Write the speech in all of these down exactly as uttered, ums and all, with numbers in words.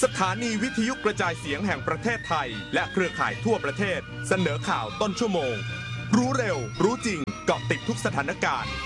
สถานีวิทยุกระจายเสียงแห่งประเทศไทยและเครือข่ายทั่วประเทศเสนอข่าวต้นชั่วโมงรู้เร็วรู้จริงเกาะติดทุกสถานการณ์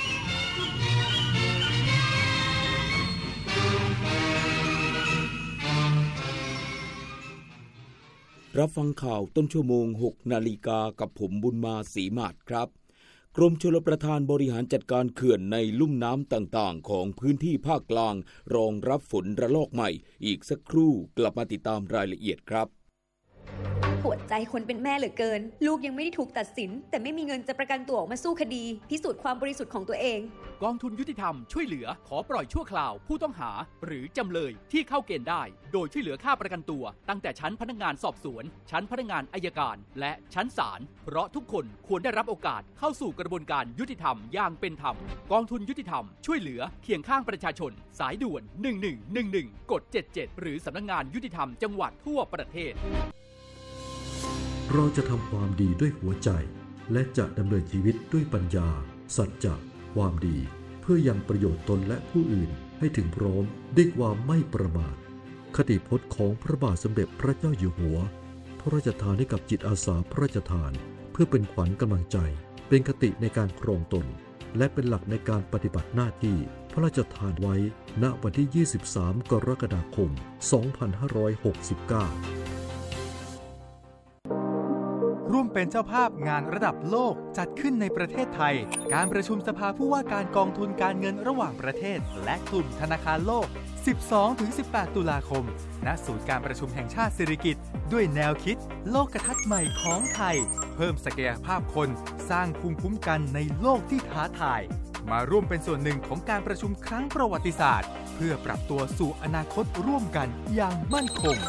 รับฟังข่าวต้นชั่วโมง หกนาฬิกากับผมบุญมาศรีมาศครับกรมชลประทานบริหารจัดการเขื่อนในลุ่มน้ำต่างๆของพื้นที่ภาคกลางรองรับฝนระลอกใหม่อีกสักครู่กลับมาติดตามรายละเอียดครับปวดใจคนเป็นแม่เหลือเกินลูกยังไม่ได้ถูกตัดสินแต่ไม่มีเงินจะประกันตัวออกมาสู้คดีพิสูจน์ความบริสุทธิ์ของตัวเองกองทุนยุติธรรมช่วยเหลือขอปล่อยชั่วคราวผู้ต้องหาหรือจำเลยที่เข้าเกณฑ์ได้โดยช่วยเหลือค่าประกันตัวตั้งแต่ชั้นพนักงานสอบสวนชั้นพนักงานอัยการและชั้นศาลเพราะทุกคนควรได้รับโอกาสเข้าสู่กระบวนการยุติธรรมอย่างเป็นธรรมกองทุนยุติธรรมช่วยเหลือเคียงข้างประชาชนสายด่วนหนึ่งหนึ่งหนึ่งหนึ่งกดเจ็ดเจ็ดหรือสำนักงานยุติธรรมจังหวัดทั่วประเทศเราจะทำความดีด้วยหัวใจและจะดำเนินชีวิตด้วยปัญญาสัจจะความดีเพื่อยังประโยชน์ตนและผู้อื่นให้ถึงพร้อมด้วยความไม่ประมาทคติพจน์ของพระบาทสมเด็จพระเจ้าอยู่หัวพระราชทานให้กับจิตอาสาพระราชทานเพื่อเป็นขวัญกำลังใจเป็นคติในการครองตนและเป็นหลักในการปฏิบัติหน้าที่พระราชทานไว้ณวันที่ยี่สิบสามกรกฎาคมสองพันห้าร้อยหกสิบเก้าร่วมเป็นเจ้าภาพงานระดับโลกจัดขึ้นในประเทศไทยการประชุมสภาผู้ว่าการกองทุนการเงินระหว่างประเทศและกลุ่มธนาคารโลก สิบสองถึงสิบแปด ตุลาคมณศูนย์การประชุมแห่งชาติสิริกิติ์ด้วยแนวคิดโลกทัศน์ใหม่ของไทยเพิ่มศักยภาพคนสร้างภูมิคุ้มกันในโลกที่ท้าทายมาร่วมเป็นส่วนหนึ่งของการประชุมครั้งประวัติศาสตร์เพื่อปรับตัวสู่อนาคตร่วมกันอย่างมั่นคง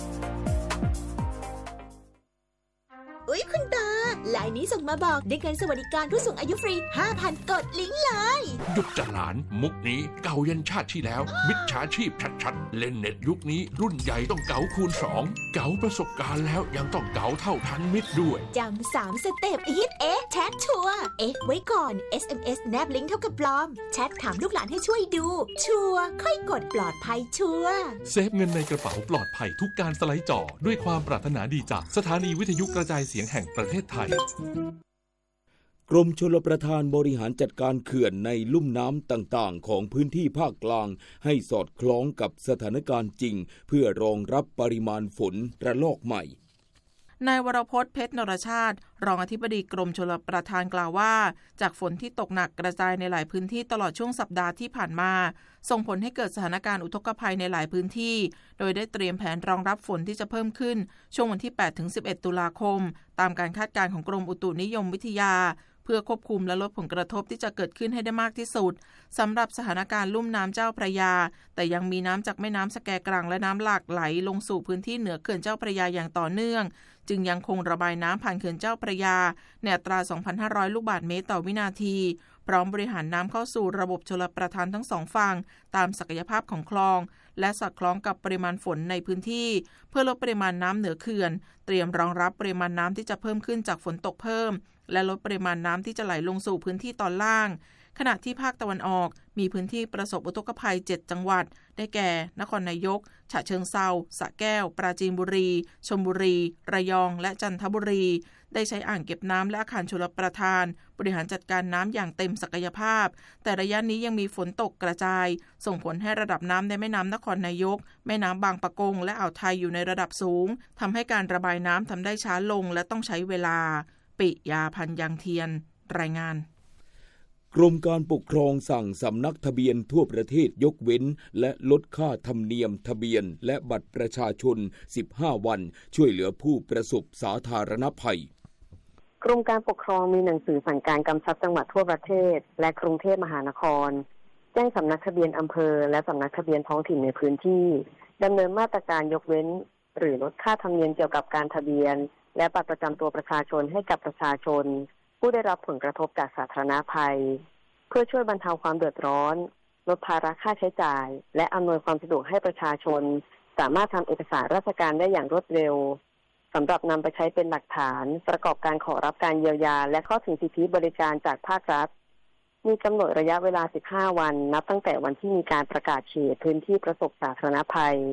อุ๊ยคุณตาไลน์นี้ส่งมาบอกได้เงินสวัสดิการผู้สูงอายุฟรี ห้าพัน กดลิงก์เลยหยุดจ้ะหลานมุกนี้เก่ายันชาติที่แล้วมิจฉาชีพชัดๆเล่นเน็ตยุคนี้รุ่นใหญ่ต้องเก๋าคูณสองเก๋าประสบการณ์แล้วยังต้องเก๋าเท่าทันมิตรด้วยจำสามสเต็ปฮิตเอ๊ะแชทชัวร์เอ๊ะไว้ก่อน เอส เอ็ม เอส แนบลิงก์เท่ากับปลอมแชทถามลูกหลานให้ช่วยดูชัวร์ค่อยกดปลอดภัยชัวร์เซฟเงินในกระเป๋าปลอดภัยทุกการสไลด์จอด้วยความปรารถนาดีจากสถานีวิทยุกระจายเสียงแห่งประเทศไทยกรมชลประทานบริหารจัดการเขื่อนในลุ่มน้ำต่างๆของพื้นที่ภาคกลางให้สอดคล้องกับสถานการณ์จริงเพื่อรองรับปริมาณฝนระลอกใหม่นายวรพจน์เพชรนรชาติรองอธิบดีกรมชลประทานกล่าวว่าจากฝนที่ตกหนักกระจายในหลายพื้นที่ตลอดช่วงสัปดาห์ที่ผ่านมาส่งผลให้เกิดสถานการณ์อุทกภัยในหลายพื้นที่โดยได้เตรียมแผนรองรับฝนที่จะเพิ่มขึ้นช่วงวันที่ แปดถึงสิบเอ็ด ตุลาคมตามการคาดการณ์ของกรมอุตุนิยมวิทยาเพื่อควบคุมและลดผลกระทบที่จะเกิดขึ้นให้ได้มากที่สุดสำหรับสถานการณ์ลุ่มน้ำเจ้าพระยาแต่ยังมีน้ำจากแม่น้ำสแกกรังและน้ำหลากไหลลงสู่พื้นที่เหนือเขื่อนเจ้าพระยาอย่างต่อเนื่องจึงยังคงระบายน้ำผ่านเขื่อนเจ้าพระยาในอัตรา สองพันห้าร้อย ลูกบาศก์เมตรต่อวินาทีพร้อมบริหารน้ำเข้าสู่ระบบชลประทานทั้งสองฝั่งตามศักยภาพของคลองและสอดคล้องกับปริมาณฝนในพื้นที่เพื่อลดปริมาณน้ำเหนือเขื่อนเตรียมรองรับปริมาณน้ำที่จะเพิ่มขึ้นจากฝนตกเพิ่มและลดปริมาณน้ำที่จะไหลลงสู่พื้นที่ตอนล่างขณะที่ภาคตะวันออกมีพื้นที่ประสบอุทกภัยเจ็ดจังหวัดได้แก่นครนายกฉะเชิงเทราสระแก้วปราจีนบุรีชลบุรีระยองและจันทบุรีได้ใช้อ่างเก็บน้ำและอาคารชลประทานบริหารจัดการน้ำอย่างเต็มศักยภาพแต่ระยะนี้ยังมีฝนตกกระจายส่งผลให้ระดับน้ำในแม่น้ำนครนายกแม่น้ำบางปะกงและอ่าวไทยอยู่ในระดับสูงทำให้การระบายน้ำทำได้ช้าลงและต้องใช้เวลาปิยาพันธ์ยังเทียนรายงานกรมการปกครองสั่งสำนักทะเบียนทั่วประเทศยกเว้นและลดค่าธรรมเนียมทะเบียนและบัตรประชาชนสิบห้าวันช่วยเหลือผู้ประสบสาธารณภัยกรมการปกครองมีหนังสือสั่งการกำชับจังหวัดทั่วประเทศและกรุงเทพมหานครแจ้งสำนักทะเบียนอำเภอและสำนักทะเบียนท้องถิ่นในพื้นที่ดำเนินมาตรการยกเว้นหรือลดค่าธรรมเนียมเกี่ยวกับการทะเบียนและบัตรประจำตัวประชาชนให้กับประชาชนผู้ได้รับผลกระทบจากสาธารณภัยเพื่อช่วยบรรเทาความเดือดร้อนลดภาระค่าใช้จ่ายและอำนวยความสะดวกให้ประชาชนสามารถทำเอกสารราชการได้อย่างรวดเร็วสำหรับนำไปใช้เป็นหลักฐานประกอบการขอรับการเยียวยาและเข้าถึงสิทธิบริการจากภาครัฐมีกำหนดระยะเวลาสิบห้าวันนับตั้งแต่วันที่มีการประกาศเขตพื้นที่ประสบสาธารณภัย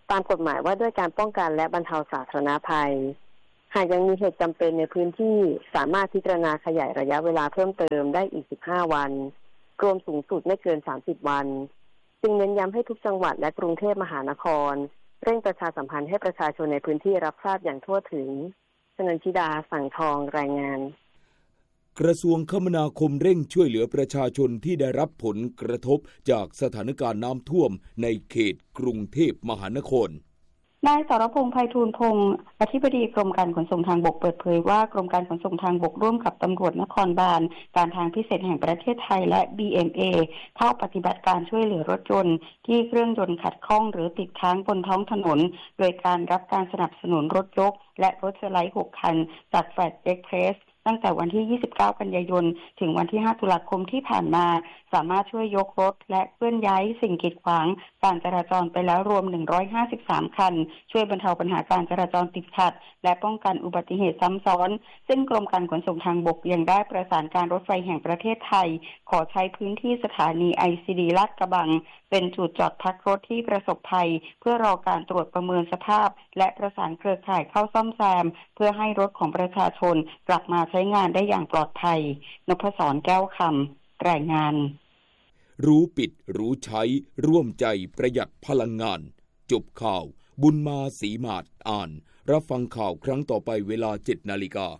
ตามกฎหมายว่าด้วยการป้องกันและบรรเทาสาธารณภัยหากยังมีเหตุจำเป็นในพื้นที่สามารถพิจารณาขยายระยะเวลาเพิ่มเติมได้อีกสิบห้าวันรวมสูงสุดไม่เกินสามสิบวันจึงเน้นย้ำให้ทุกจังหวัดและกรุงเทพมหานครเร่งประชาสัมพันธ์ให้ประชาชนในพื้นที่รับทราบอย่างทั่วถึงชนันชิดาสั่งทองรายงานกระทรวงคมนาคมเร่งช่วยเหลือประชาชนที่ได้รับผลกระทบจากสถานการณ์น้ำท่วมในเขตกรุงเทพมหานครนายสรพงษ์ ไพฑูรย์พงศ์อธิบดีกรมการขนส่งทางบกเปิดเผยว่ากรมการขนส่งทางบกร่วมกับตำรวจนครบาลการทางพิเศษแห่งประเทศไทยและ บี เอ็ม เอ เข้าปฏิบัติการช่วยเหลือรถยนต์ที่เครื่องยนต์ขัดข้องหรือติดค้างบนท้องถนนโดยการรับการสนับสนุนรถยกและรถสไลด์หกคันจากแฟลตเอ็กเพรสตั้งแต่วันที่ยี่สิบเก้ากันยายนถึงวันที่ห้าตุลาคมที่ผ่านมาสามารถช่วยยกรถและเคลื่อนย้ายสิ่งกีดขวางการจราจรไปแล้วรวมหนึ่งร้อยห้าสิบสามคันช่วยบรรเทาปัญหาการจราจรติดขัดและป้องกันอุบัติเหตุซ้ำซ้อนซึ่งกรมการขนส่งทางบกยังได้ประสานการรถไฟแห่งประเทศไทยขอใช้พื้นที่สถานี ไอ ซี ดี ลาดกระบังเป็นจุดจอดพักรถที่ประสบภัยเพื่อรอการตรวจประเมินสภาพและประสานเครือข่ายเข้าซ่อมแซมเพื่อให้รถของประชาชนกลับมาใช้งานได้อย่างปลอดภัยนพศรแก้วคำรายงานรู้ปิดรู้ใช้ร่วมใจประหยัดพลังงานจบข่าวบุญมาศรีมาศอ่านรับฟังข่าวครั้งต่อไปเวลา เจ็ดนาฬิกา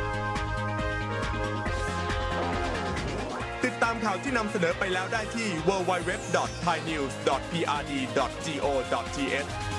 ติดตามข่าวที่นำเสนอไปแล้วได้ที่ ดับเบิลยู ดับเบิลยู ดับเบิลยู ดอท ไทยนิวส์ ดอท พี อาร์ ดี ดอท จี โอ ดอท ที เอช